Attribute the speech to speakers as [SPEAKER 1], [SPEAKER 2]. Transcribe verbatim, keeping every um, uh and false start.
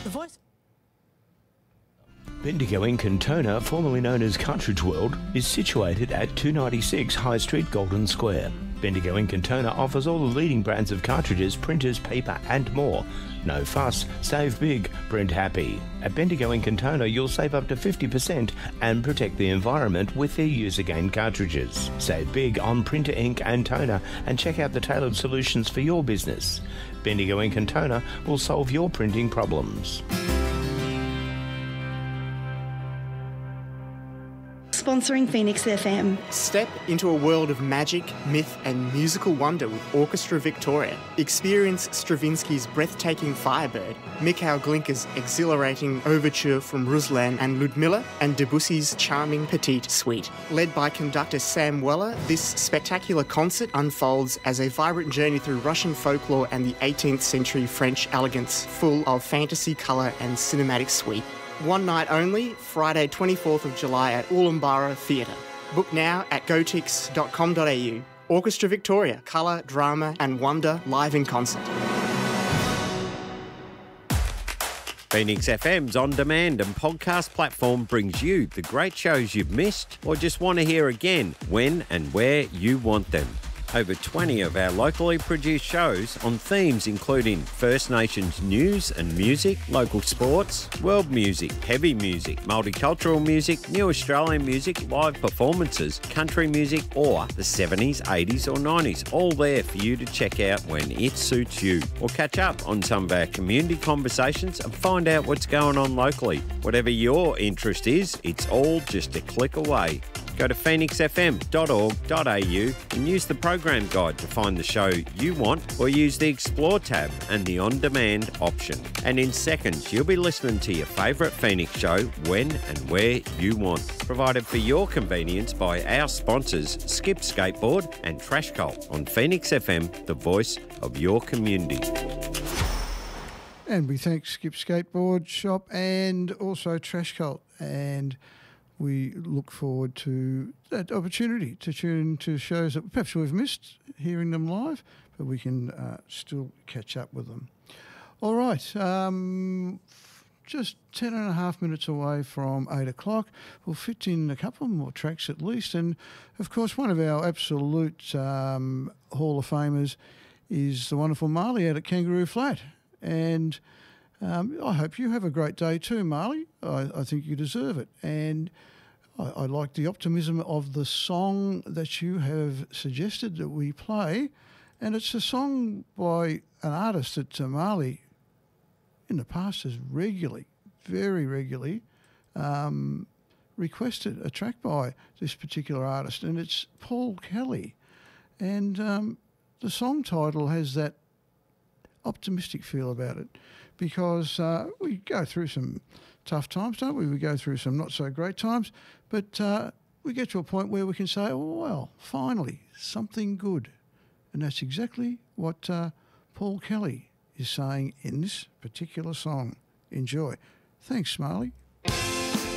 [SPEAKER 1] The voice.
[SPEAKER 2] Bendigo in Cantona, formerly known as Cartridge World, is situated at two ninety-six High Street, Golden Square. Bendigo in Cantona offers all the leading brands of cartridges, printers, paper and more. No fuss, save big, print happy. At Bendigo in Cantona, you'll save up to fifty percent and protect the environment with their use-again cartridges. Save big on printer ink and toner and check out the tailored solutions for your business. Bendigo in Cantona will solve your printing problems.
[SPEAKER 3] Sponsoring Phoenix F M.
[SPEAKER 4] Step into a world of magic, myth and musical wonder with Orchestra Victoria. Experience Stravinsky's breathtaking Firebird, Mikhail Glinka's exhilarating overture from Ruslan and Ludmilla, and Debussy's charming Petite Suite. Led by conductor Sam Weller, this spectacular concert unfolds as a vibrant journey through Russian folklore and the eighteenth century French elegance, full of fantasy, colour and cinematic sweep. One night only, Friday twenty-fourth of July at Ulaanbaatar Theatre. Book now at gotix dot com dot a u. Orchestra Victoria, colour, drama and wonder live in concert.
[SPEAKER 5] Phoenix F M's on-demand and podcast platform brings you the great shows you've missed or just want to hear again when and where you want them. Over twenty of our locally produced shows on themes including First Nations news and music, local sports, world music, heavy music, multicultural music, new Australian music, live performances, country music or the seventies, eighties or nineties, all there for you to check out when it suits you. Or catch up on some of our community conversations and find out what's going on locally. Whatever your interest is, it's all just a click away. Go to phoenix f m dot org dot a u and use the program guide to find the show you want, or use the Explore tab and the On-Demand option. And in seconds, you'll be listening to your favourite Phoenix show when and where you want. Provided for your convenience by our sponsors, Skip Skateboard and Trash Cult on Phoenix F M, the voice of your community.
[SPEAKER 6] And we thank Skip Skateboard Shop and also Trash Cult. And we look forward to that opportunity to tune to shows that perhaps we've missed hearing them live, but we can uh, still catch up with them. All right, um, just ten and a half minutes away from eight o'clock. We'll fit in a couple more tracks at least. And, of course, one of our absolute um, Hall of Famers is the wonderful Marley out at Kangaroo Flat. And Um, I hope you have a great day too, Marley. I, I think you deserve it. And I, I like the optimism of the song that you have suggested that we play. And it's a song by an artist that uh, Marley in the past has regularly, very regularly, um, requested a track by this particular artist. And it's Paul Kelly. And um, the song title has that optimistic feel about it, because uh, we go through some tough times, don't we? We go through some not so great times, but uh, we get to a point where we can say, oh, well, finally, something good. And that's exactly what uh, Paul Kelly is saying in this particular song. Enjoy. Thanks, Marley.